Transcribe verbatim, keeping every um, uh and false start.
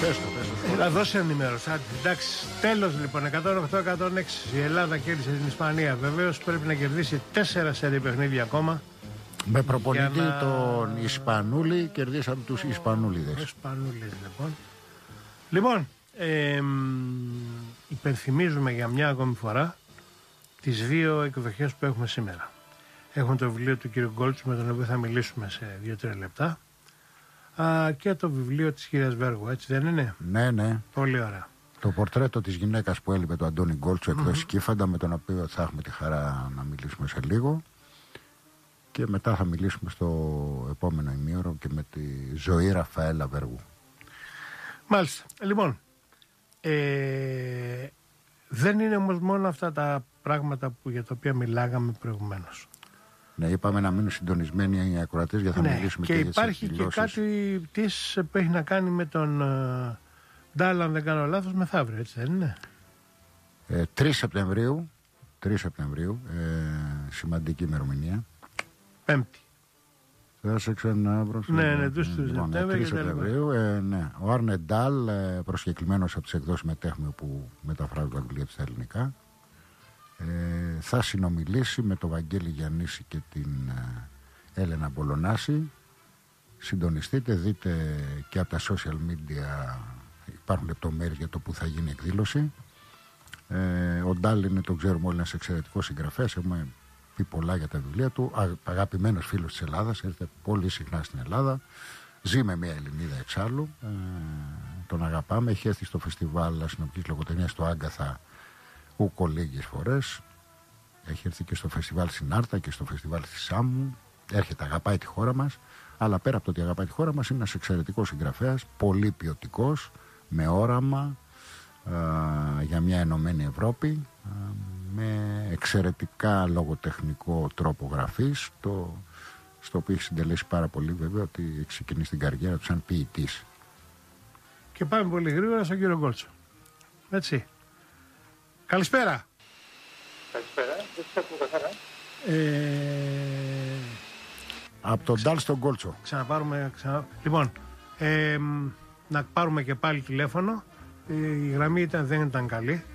Πες το, πες το. Θα δώσει ενημέρωση. Εντάξει, τέλος λοιπόν, εκατόν οκτώ εκατόν έξι. Η Ελλάδα κέρδισε την Ισπανία. Βεβαίως πρέπει να κερδίσει τέσσερα σερί παιχνίδια ακόμα. Με προπονητή να... τον Ισπανούλη κερδίσαμε τους Ισπανούλιδες. Ισπανούλιδες λοιπόν. Λοιπόν, ε, υπενθυμίζουμε για μια ακόμη φορά τις δύο εκδοχές που έχουμε σήμερα. Έχουμε το βιβλίο του κ. Γκόλτσου, με τον οποίο θα μιλήσουμε σε δύο τρία λεπτά. Α, και το βιβλίο της κυρίας Βέργου, έτσι δεν είναι? Ναι, ναι. Πολύ ωραία. Το πορτρέτο της γυναίκας που έλειπε, του Αντώνη Γκόλτσου, εκδόσεις mm-hmm. Κύφαντα, με τον οποίο θα έχουμε τη χαρά να μιλήσουμε σε λίγο. Και μετά θα μιλήσουμε στο επόμενο ημίωρο και με τη Ζωή Ραφαέλα Βέργου. Μάλιστα. Λοιπόν, ε, δεν είναι όμως μόνο αυτά τα πράγματα που, για τα οποία μιλάγαμε προηγουμένως. Ναι, είπαμε να μείνουν συντονισμένοι οι ακροατές για να ναι, μιλήσουμε και, και για τις υπάρχει και κάτι της που έχει να κάνει με τον uh, Ντάλ, αν δεν κάνω λάθος, μεθαύριο, έτσι δεν είναι? Ε, τρεις Σεπτεμβρίου, τρεις Σεπτεμβρίου, ε, σημαντική ημερομηνία. Πέμπτη. Θα σε ξαναβρω. Ναι, ναι, τους του λοιπόν, τρεις Σεπτεμβρίου. Ε, ναι. Ο Άρνε Ντάλ, ε, προσκεκλημένος από τις εκδόσεις Μετέχμιο που μεταφράζουν τα βιβλία στα ελληνικά, ε, θα συνομιλήσει με τον Βαγγέλη Γιαννίση και την ε, Έλενα Μπολονάση. Συντονιστείτε, δείτε και από τα social media, υπάρχουν λεπτομέρειες για το που θα γίνει η εκδήλωση. Ε, ο Ντάλ είναι, το ξέρουμε όλοι, ένας εξαιρετικός συγγραφέας. Έχουμε πει πολλά για τα βιβλία του. Αγαπημένος φίλος της Ελλάδας, έρχεται πολύ συχνά στην Ελλάδα. Ζει με μια Ελληνίδα εξάλλου. Ε, τον αγαπάμε. Έχει έρθει στο φεστιβάλ αστυνομικής λογοτεχνίας στο Άγκαθα ούκο λίγες φορές. Έχει έρθει και στο φεστιβάλ στην Άρτα και στο φεστιβάλ στη Σάμμου. Έρχεται, αγαπάει τη χώρα μας. Αλλά πέρα από το ότι αγαπάει τη χώρα μας, είναι ένας εξαιρετικός συγγραφέας, πολύ ποιοτικός, με όραμα α, για μια ενωμένη Ευρώπη, α, με εξαιρετικά λογοτεχνικό τρόπο γραφής, το, στο οποίο έχει συντελέσει πάρα πολύ, βέβαια, ότι έχει ξεκινήσει την καριέρα του σαν ποιητής. Και πάμε πολύ γρήγορα στον κύριο Γκόλτσο. Έτσι. Καλησπέρα. Καλησπέρα. Δεν σας ακούω καθαρά. Ε... Από τον Ντάλ στον Γκόλτσο. Ξαναπάρουμε. Ξανα... Λοιπόν, ε, να πάρουμε και πάλι τηλέφωνο. Η γραμμή ήταν, δεν ήταν καλή.